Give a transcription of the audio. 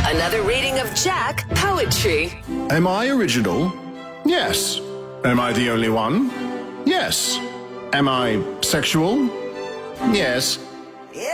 Another reading of Jack Poetry. Am I original? Yes. Am I the only one? Yes. Am I sexual? Yes.